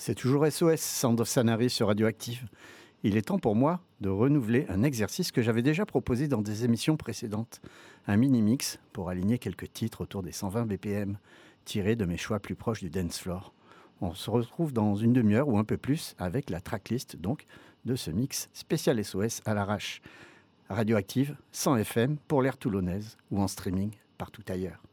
C'est toujours SOS, Sound of Sanary sur Radioactive. Il est temps pour moi de renouveler un exercice que j'avais déjà proposé dans des émissions précédentes. Un mini-mix pour aligner quelques titres autour des 120 BPM, tirés de mes choix plus proches du dance floor. On se retrouve dans une demi-heure ou un peu plus avec la tracklist donc de ce mix spécial SOS à l'arrache. Radioactive, 100 FM pour l'air toulonnaise ou en streaming partout ailleurs.